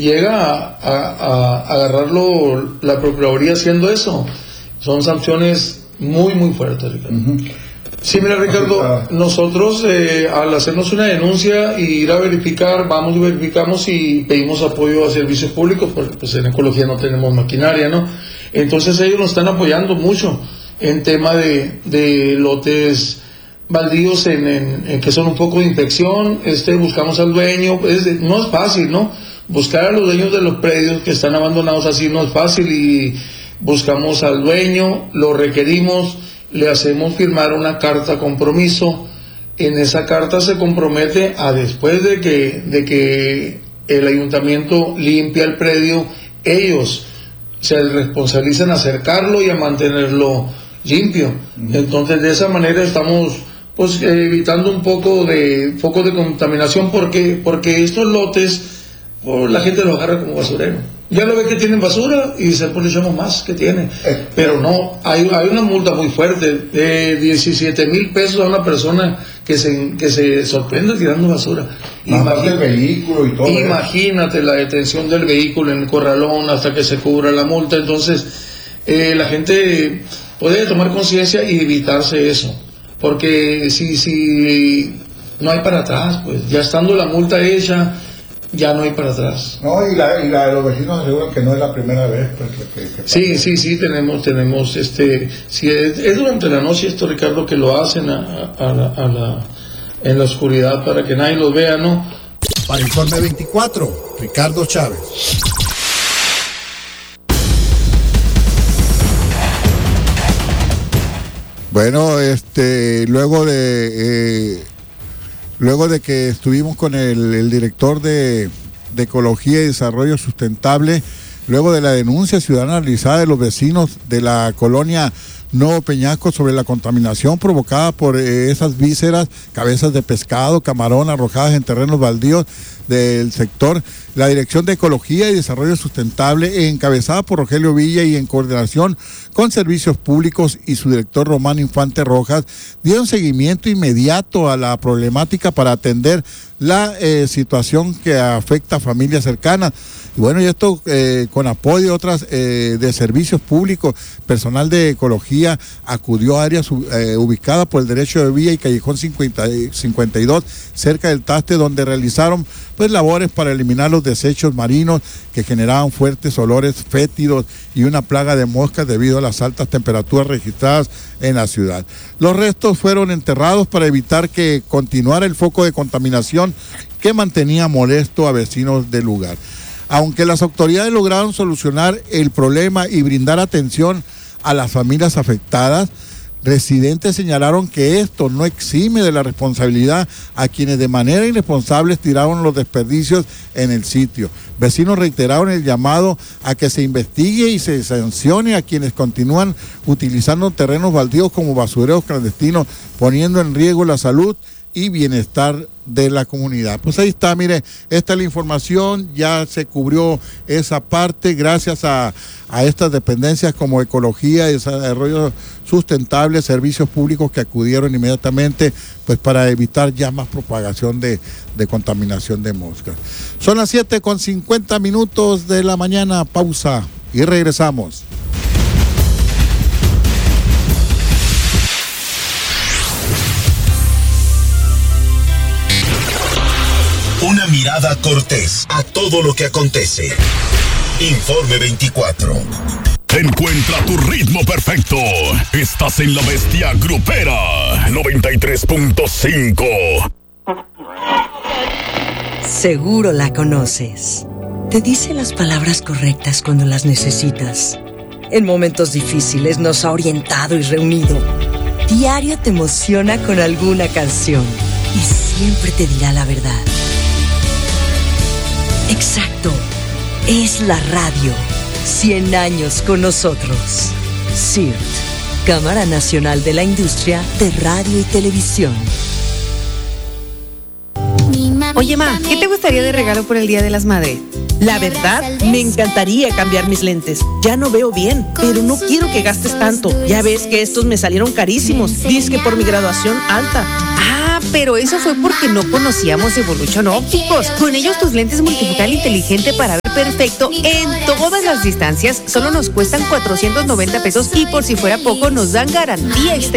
llega a agarrarlo la Procuraduría haciendo eso, son sanciones muy, muy fuertes, Ricardo. Uh-huh. Sí, mira, Ricardo, nosotros al hacernos una denuncia y ir a verificar, vamos y verificamos y pedimos apoyo a servicios públicos, porque pues en ecología no tenemos maquinaria, ¿no? Entonces ellos nos están apoyando mucho en tema de lotes baldíos en que son un poco de infección. Buscamos al dueño, no es fácil, ¿no? Buscar a los dueños de los predios que están abandonados así no es fácil, y buscamos al dueño, lo requerimos, le hacemos firmar una carta compromiso. En esa carta se compromete a, después de que el ayuntamiento limpia el predio, ellos se responsabilizan a acercarlo y a mantenerlo limpio. Entonces de esa manera estamos pues evitando un poco de focos de contaminación, porque estos lotes la gente los agarra como basurero. Ya lo ve que tienen basura y se le echamos más que tiene. Pero no, hay una multa muy fuerte de 17,000 pesos a una persona que se sorprende tirando basura. El vehículo y todo. Imagínate la detención del vehículo en el corralón hasta que se cubra la multa. Entonces la gente puede tomar conciencia y evitarse eso, porque si no hay para atrás, pues ya estando la multa hecha, ya no hay para atrás. No, y los vecinos aseguran que no es la primera vez, pues, que sí, tenemos, si es durante la noche esto, Ricardo, que lo hacen en la oscuridad para que nadie los vea, ¿no? Para Informe 24, Ricardo Chávez. Bueno, luego de que estuvimos con el director de Ecología y Desarrollo Sustentable, luego de la denuncia ciudadana realizada de los vecinos de la colonia Nuevo Peñasco sobre la contaminación provocada por esas vísceras, cabezas de pescado, camarón arrojadas en terrenos baldíos del sector, la Dirección de Ecología y Desarrollo Sustentable, encabezada por Rogelio Villa y en coordinación con Servicios Públicos y su director Román Infante Rojas, dieron seguimiento inmediato a la problemática para atender la situación que afecta a familias cercanas. Y bueno, y esto con apoyo de otras de servicios públicos, personal de ecología acudió a áreas ubicadas por el Derecho de Vía y Callejón 52, cerca del Taste, donde realizaron pues labores para eliminar los desechos marinos que generaban fuertes olores fétidos y una plaga de moscas debido a las altas temperaturas registradas en la ciudad. Los restos fueron enterrados para evitar que continuara el foco de contaminación que mantenía molesto a vecinos del lugar. Aunque las autoridades lograron solucionar el problema y brindar atención a las familias afectadas, residentes señalaron que esto no exime de la responsabilidad a quienes de manera irresponsable tiraron los desperdicios en el sitio. Vecinos reiteraron el llamado a que se investigue y se sancione a quienes continúan utilizando terrenos baldíos como basureros clandestinos, poniendo en riesgo la salud y bienestar de la comunidad. Pues ahí está, mire, esta es la información, ya se cubrió esa parte gracias a estas dependencias como Ecología y Desarrollo Sustentable, servicios públicos que acudieron inmediatamente pues para evitar ya más propagación de contaminación de moscas. Son las 7:50 de la mañana, pausa y regresamos. Una mirada cortés a todo lo que acontece. Informe 24. Encuentra tu ritmo perfecto. Estás en La Bestia Grupera 93.5. Seguro la conoces. Te dice las palabras correctas cuando las necesitas. En momentos difíciles nos ha orientado y reunido. Diario te emociona con alguna canción y siempre te dirá la verdad. Exacto, es la radio. 100 años con nosotros. CIRT, Cámara Nacional de la Industria de Radio y Televisión. Mi mamá Oye, ma, ¿qué te gustaría de regalo por el Día de las Madres? La verdad, me encantaría cambiar mis lentes. Ya no veo bien, pero no quiero que gastes tanto. Ya ves que estos me salieron carísimos. Dizque por mi graduación alta. Ah, pero eso fue porque no conocíamos Evolution Ópticos. Con ellos tus lentes multifocal inteligente para ver perfecto en todas las distancias solo nos cuestan $490 y por si fuera poco nos dan garantía extendida.